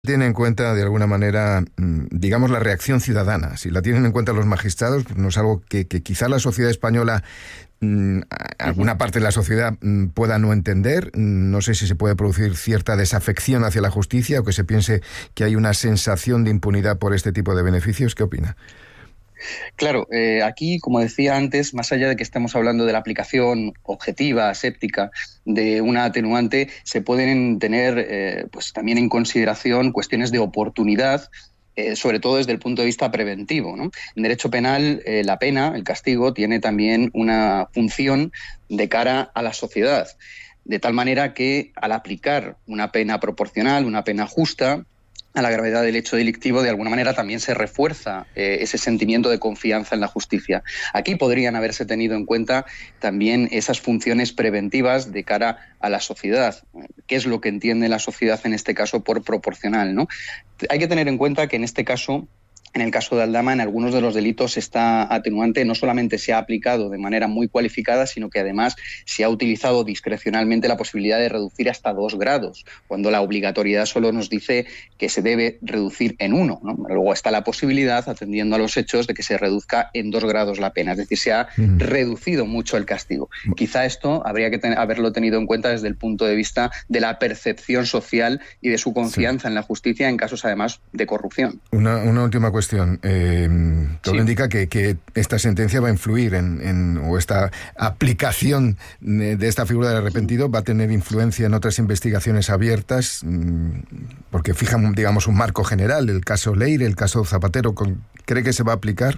Tiene en cuenta, de alguna manera, digamos, la reacción ciudadana. Si la tienen en cuenta los magistrados, pues no es algo que quizá la sociedad española, alguna parte de la sociedad pueda no entender. No sé si se puede producir cierta desafección hacia la justicia o que se piense que hay una sensación de impunidad por este tipo de beneficios. ¿Qué opina? Claro, aquí, como decía antes, más allá de que estemos hablando de la aplicación objetiva, aséptica, de una atenuante, se pueden tener pues también en consideración cuestiones de oportunidad, sobre todo desde el punto de vista preventivo, ¿no? En derecho penal, la pena, el castigo, tiene también una función de cara a la sociedad, de tal manera que al aplicar una pena proporcional, una pena justa, a la gravedad del hecho delictivo, de alguna manera también se refuerza ese sentimiento de confianza en la justicia. Aquí podrían haberse tenido en cuenta también esas funciones preventivas de cara a la sociedad. ¿Qué es lo que entiende la sociedad en este caso por proporcional, ¿no? Hay que tener en cuenta que en este caso, en el caso de Aldama, en algunos de los delitos esta atenuante no solamente se ha aplicado de manera muy cualificada, sino que además se ha utilizado discrecionalmente la posibilidad de reducir hasta 2 grados, cuando la obligatoriedad solo nos dice que se debe reducir en 1, ¿no? Luego está la posibilidad, atendiendo a los hechos, de que se reduzca en 2 grados la pena, es decir, se ha reducido mucho el castigo. Quizá esto habría que haberlo tenido en cuenta desde el punto de vista de la percepción social y de su confianza en la justicia en casos además de corrupción. Una última cuestión. Todo indica que esta sentencia va a influir o esta aplicación de esta figura del arrepentido va a tener influencia en otras investigaciones abiertas, porque fijan, digamos, un marco general, el caso Leire, el caso Zapatero. ¿Cree que se va a aplicar?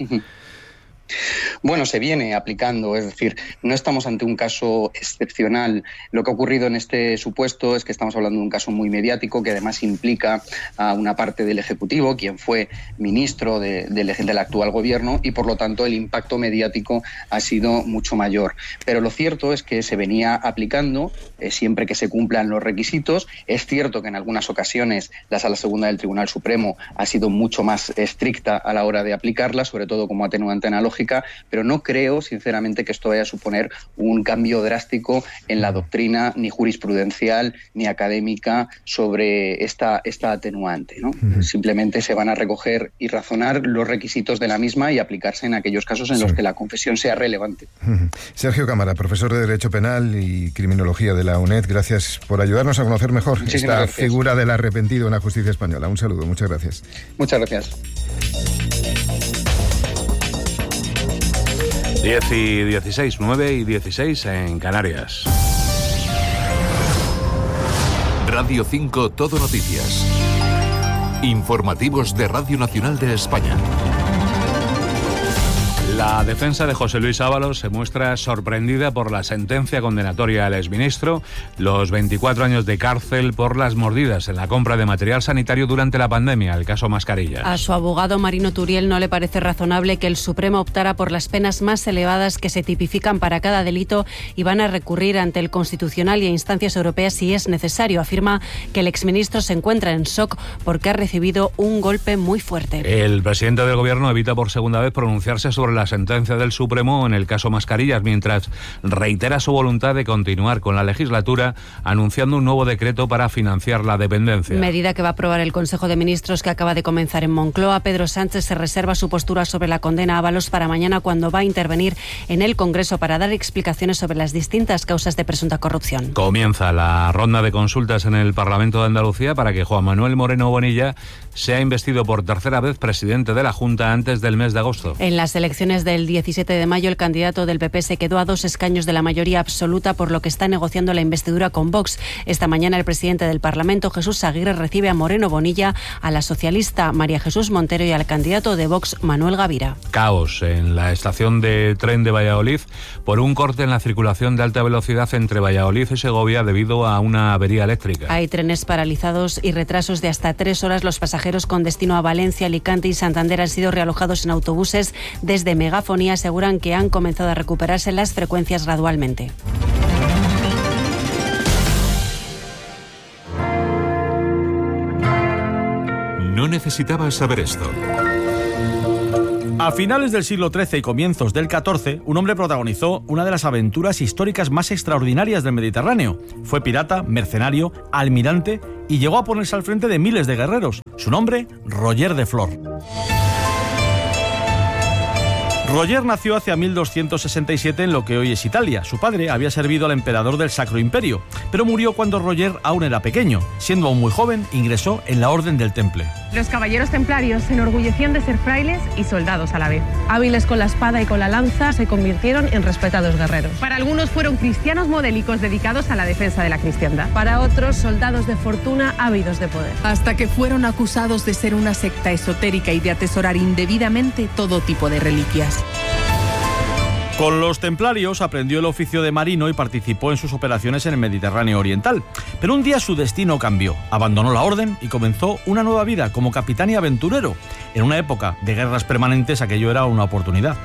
Bueno, se viene aplicando, es decir, no estamos ante un caso excepcional. Lo que ha ocurrido en este supuesto es que estamos hablando de un caso muy mediático que además implica a una parte del Ejecutivo, quien fue ministro del actual gobierno, y por lo tanto el impacto mediático ha sido mucho mayor. Pero lo cierto es que se venía aplicando siempre que se cumplan los requisitos. Es cierto que en algunas ocasiones la Sala Segunda del Tribunal Supremo ha sido mucho más estricta a la hora de aplicarla, sobre todo como atenuante analógica, pero no creo, sinceramente, que esto vaya a suponer un cambio drástico en la doctrina ni jurisprudencial ni académica sobre esta atenuante, ¿no? Simplemente se van a recoger y razonar los requisitos de la misma y aplicarse en aquellos casos en los que la confesión sea relevante. Sergio Cámara, profesor de Derecho Penal y Criminología de la UNED, gracias por ayudarnos a conocer mejor esta figura del arrepentido en la justicia española. Un saludo, muchas gracias. Muchas gracias. 10:16, 9:16 en Canarias. Radio 5 Todo Noticias. Informativos de Radio Nacional de España. La defensa de José Luis Ábalos se muestra sorprendida por la sentencia condenatoria al exministro, los 24 años de cárcel por las mordidas en la compra de material sanitario durante la pandemia, el caso Mascarillas. A su abogado Marino Turiel no le parece razonable que el Supremo optara por las penas más elevadas que se tipifican para cada delito y van a recurrir ante el Constitucional y a instancias europeas si es necesario. Afirma que el exministro se encuentra en shock porque ha recibido un golpe muy fuerte. El presidente del Gobierno evita por segunda vez pronunciarse sobre la sentencia del Supremo en el caso Mascarillas, mientras reitera su voluntad de continuar con la legislatura, anunciando un nuevo decreto para financiar la dependencia. Medida que va a aprobar el Consejo de Ministros que acaba de comenzar en Moncloa. Pedro Sánchez se reserva su postura sobre la condena a Ábalos para mañana, cuando va a intervenir en el Congreso para dar explicaciones sobre las distintas causas de presunta corrupción. Comienza la ronda de consultas en el Parlamento de Andalucía para que Juan Manuel Moreno Bonilla sea investido por tercera vez presidente de la Junta antes del mes de agosto. En las elecciones del 17 de mayo, el candidato del PP se quedó a 2 escaños de la mayoría absoluta, por lo que está negociando la investidura con Vox. Esta mañana el presidente del Parlamento, Jesús Aguirre, recibe a Moreno Bonilla, a la socialista María Jesús Montero y al candidato de Vox, Manuel Gavira. Caos en la estación de tren de Valladolid por un corte en la circulación de alta velocidad entre Valladolid y Segovia debido a una avería eléctrica. Hay trenes paralizados y retrasos de hasta 3 horas. Los pasajeros con destino a Valencia, Alicante y Santander han sido realojados en autobuses. Desde Megafonía aseguran que han comenzado a recuperarse las frecuencias gradualmente. No necesitabas saber esto. A finales del siglo XIII y comienzos del XIV, un hombre protagonizó una de las aventuras históricas más extraordinarias del Mediterráneo. Fue pirata, mercenario, almirante y llegó a ponerse al frente de miles de guerreros. Su nombre, Roger de Flor. Roger nació hacia 1267 en lo que hoy es Italia. Su padre había servido al emperador del Sacro Imperio, pero murió cuando Roger aún era pequeño. Siendo aún muy joven, ingresó en la Orden del Temple. Los caballeros templarios se enorgullecían de ser frailes y soldados a la vez. Hábiles con la espada y con la lanza, se convirtieron en respetados guerreros. Para algunos fueron cristianos modélicos dedicados a la defensa de la cristiandad. Para otros, soldados de fortuna ávidos de poder. Hasta que fueron acusados de ser una secta esotérica y de atesorar indebidamente todo tipo de reliquias. Con los templarios aprendió el oficio de marino y participó en sus operaciones en el Mediterráneo oriental. Pero un día su destino cambió. Abandonó la orden y comenzó una nueva vida como capitán y aventurero. En una época de guerras permanentes, aquello era una oportunidad.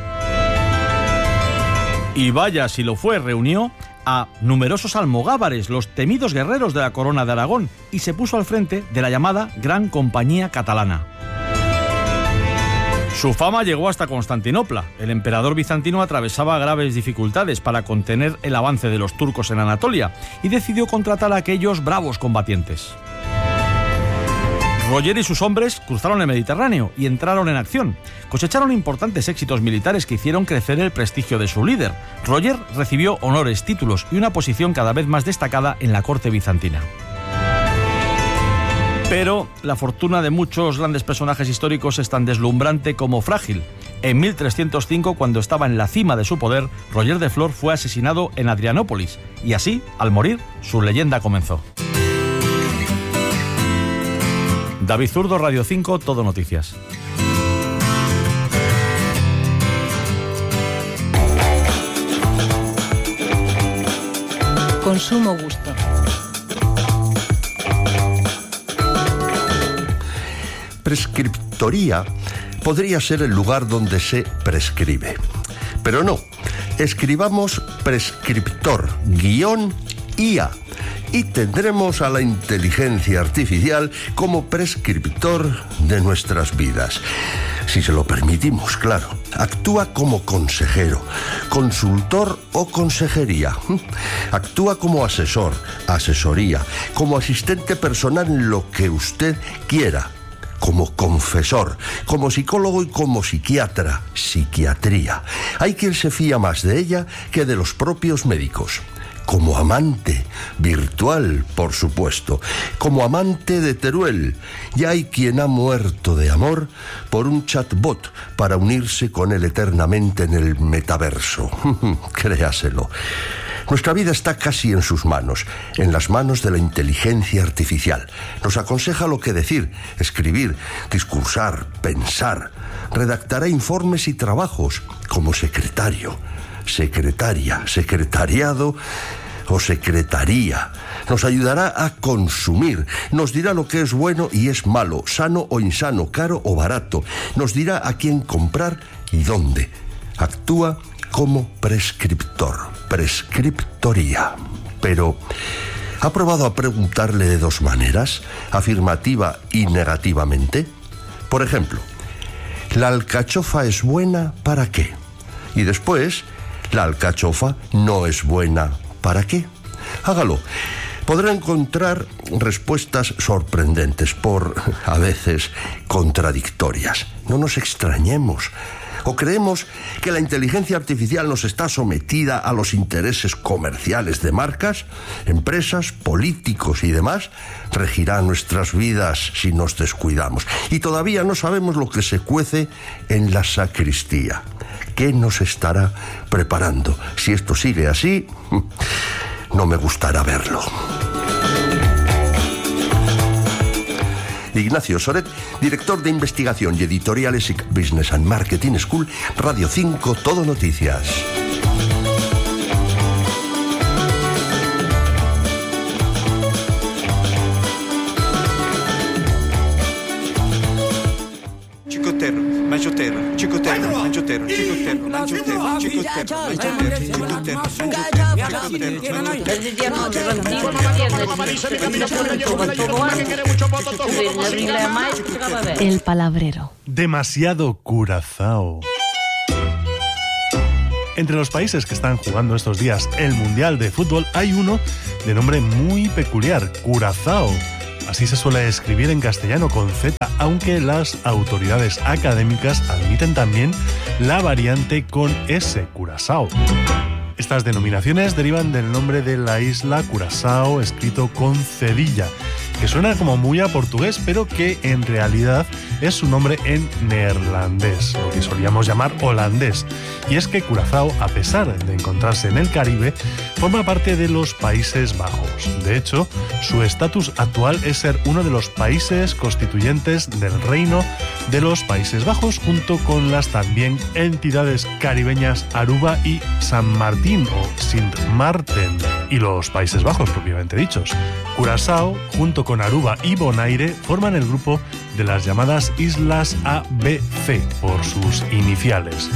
Y vaya si lo fue, reunió a numerosos almogávares, los temidos guerreros de la corona de Aragón, y se puso al frente de la llamada Gran Compañía Catalana. Su fama llegó hasta Constantinopla. El emperador bizantino atravesaba graves dificultades para contener el avance de los turcos en Anatolia y decidió contratar a aquellos bravos combatientes. Roger y sus hombres cruzaron el Mediterráneo y entraron en acción. Cosecharon importantes éxitos militares que hicieron crecer el prestigio de su líder. Roger recibió honores, títulos y una posición cada vez más destacada en la corte bizantina. Pero la fortuna de muchos grandes personajes históricos es tan deslumbrante como frágil. En 1305, cuando estaba en la cima de su poder, Roger de Flor fue asesinado en Adrianópolis y así, al morir, su leyenda comenzó. David Zurdo, Radio 5, Todo Noticias. Consumo gusto. Prescriptoría podría ser el lugar donde se prescribe. Pero no, escribamos prescriptor -IA y tendremos a la inteligencia artificial como prescriptor de nuestras vidas. Si se lo permitimos, claro. Actúa como consejero, consultor o consejería. Actúa como asesor, asesoría, como asistente personal en lo que usted quiera. Como confesor, como psicólogo y como psiquiatra, psiquiatría. Hay quien se fía más de ella que de los propios médicos. Como amante, virtual, por supuesto. Como amante de Teruel. Y hay quien ha muerto de amor por un chatbot para unirse con él eternamente en el metaverso. Créaselo. Nuestra vida está casi en sus manos, en las manos de la inteligencia artificial. Nos aconseja lo que decir, escribir, discursar, pensar. Redactará informes y trabajos como secretario, secretaria, secretariado o secretaría. Nos ayudará a consumir. Nos dirá lo que es bueno y es malo, sano o insano, caro o barato. Nos dirá a quién comprar y dónde. Actúa como prescriptor, prescriptoría. Pero, ¿ha probado a preguntarle de dos maneras, afirmativa y negativamente? Por ejemplo, ¿la alcachofa es buena para qué? Y después, ¿la alcachofa no es buena para qué? Hágalo. Podrá encontrar respuestas sorprendentes, a veces contradictorias. No nos extrañemos. ¿O creemos que la inteligencia artificial nos está sometida a los intereses comerciales de marcas, empresas, políticos y demás? Regirá nuestras vidas si nos descuidamos. Y todavía no sabemos lo que se cuece en la sacristía. ¿Qué nos estará preparando? Si esto sigue así, no me gustará verlo. Ignacio Soret, director de investigación y editoriales SIC Business and Marketing School, Radio 5, Todo Noticias. Chicoterro, mas eu Chicotero, chicotero, manchotero, chicotero, manchotero, chicotero, El palabrero. Demasiado Curazao. Entre los países que están jugando estos días el Mundial de Fútbol hay uno de nombre muy peculiar, Curazao. Así se suele escribir en castellano con Z, aunque las autoridades académicas admiten también la variante con S, Curazao. Estas denominaciones derivan del nombre de la isla Curazao, escrito con cedilla, que suena como muy a portugués, pero que en realidad es su nombre en neerlandés, lo que solíamos llamar holandés. Y es que Curazao, a pesar de encontrarse en el Caribe, forma parte de los Países Bajos. De hecho, su estatus actual es ser uno de los países constituyentes del Reino de los Países Bajos, junto con las también entidades caribeñas Aruba y San Martín o Sint Maarten, y los Países Bajos propiamente dichos. Curazao, junto con Aruba y Bonaire, forman el grupo de las llamadas Islas ABC, por sus iniciales.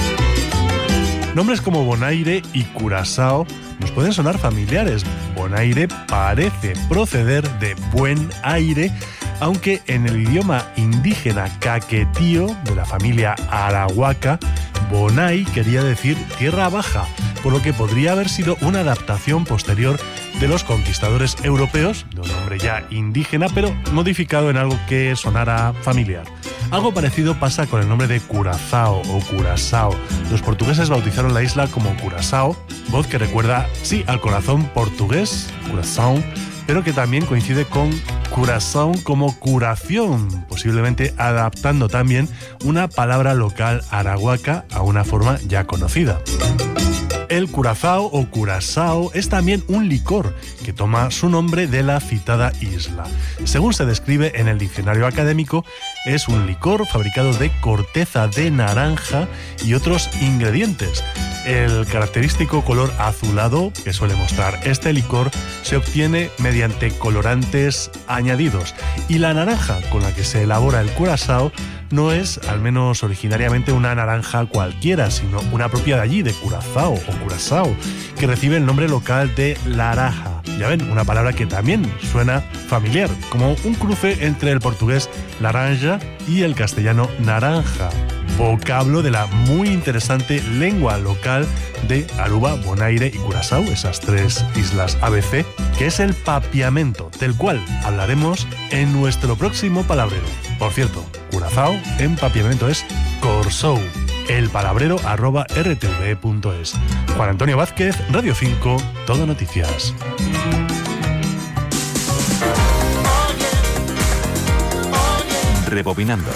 Nombres como Bonaire y Curazao nos pueden sonar familiares. Bonaire parece proceder de buen aire, aunque en el idioma indígena caquetío de la familia arahuaca, Bonai quería decir tierra baja, por lo que podría haber sido una adaptación posterior de los conquistadores europeos, de un nombre ya indígena, pero modificado en algo que sonara familiar. Algo parecido pasa con el nombre de Curazao o Curazao. Los portugueses bautizaron la isla como Curazao, voz que recuerda, sí, al corazón portugués, Curazao, pero que también coincide con Curazao como curación, posiblemente adaptando también una palabra local arahuaca a una forma ya conocida. El Curazao o Curazao es también un licor que toma su nombre de la citada isla. Según se describe en el diccionario académico, es un licor fabricado de corteza de naranja y otros ingredientes. El característico color azulado que suele mostrar este licor se obtiene mediante colorantes añadidos, y la naranja con la que se elabora el Curazao no es, al menos originariamente, una naranja cualquiera, sino una propia de allí, de Curazao o Curazao, que recibe el nombre local de laraja. Ya ven, una palabra que también suena familiar, como un cruce entre el portugués laranja y el castellano naranja, vocablo de la muy interesante lengua local de Aruba, Bonaire y Curazao, esas tres islas ABC, que es el papiamento, del cual hablaremos en nuestro próximo palabrero. Por cierto, Curazao en papiamento es Corsou, elpalabrero@rtve.es. Juan Antonio Vázquez, Radio 5, Todo Noticias. Rebobinando.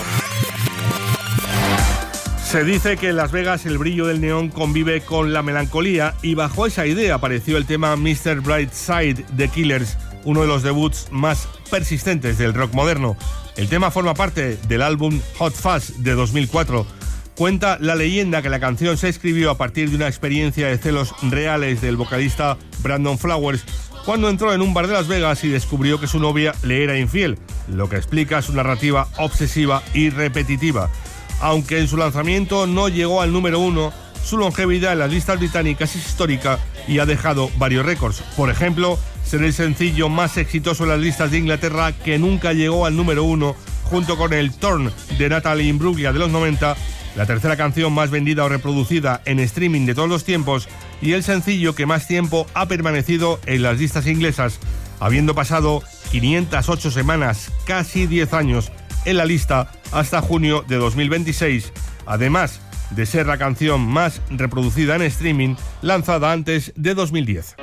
Se dice que en Las Vegas el brillo del neón convive con la melancolía, y bajo esa idea apareció el tema Mr. Brightside de Killers, uno de los debuts más persistentes del rock moderno. El tema forma parte del álbum Hot Fuzz de 2004. Cuenta la leyenda que la canción se escribió a partir de una experiencia de celos reales del vocalista Brandon Flowers cuando entró en un bar de Las Vegas y descubrió que su novia le era infiel, lo que explica su narrativa obsesiva y repetitiva. Aunque en su lanzamiento no llegó al número 1, su longevidad en las listas británicas es histórica y ha dejado varios récords. Por ejemplo, ser el sencillo más exitoso en las listas de Inglaterra que nunca llegó al número 1, junto con el Torn de Natalie Imbruglia de los 90, la tercera canción más vendida o reproducida en streaming de todos los tiempos y el sencillo que más tiempo ha permanecido en las listas inglesas, habiendo pasado 508 semanas, casi 10 años, en la lista hasta junio de 2026, además de ser la canción más reproducida en streaming lanzada antes de 2010.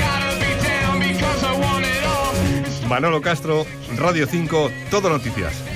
Manolo Castro, Radio 5, Todo Noticias.